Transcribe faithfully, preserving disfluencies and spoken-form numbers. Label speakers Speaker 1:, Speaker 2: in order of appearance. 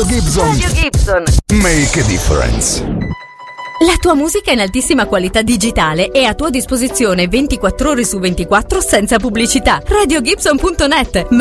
Speaker 1: Radio Gibson.
Speaker 2: Radio Gibson.
Speaker 1: Make a difference.
Speaker 3: La tua musica in altissima qualità digitale è a tua disposizione ventiquattro ore su ventiquattro senza pubblicità. radio gibson punto net.